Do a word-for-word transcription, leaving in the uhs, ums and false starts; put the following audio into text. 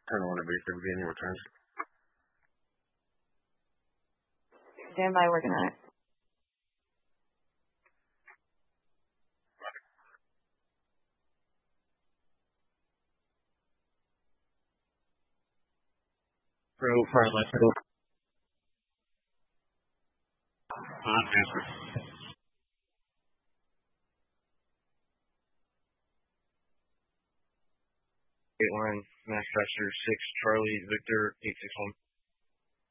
ten one at Baker beginning return. Stand by, working on it. Pro front left. On answer. Eight line, manufacturer six Charlie Victor eight six one.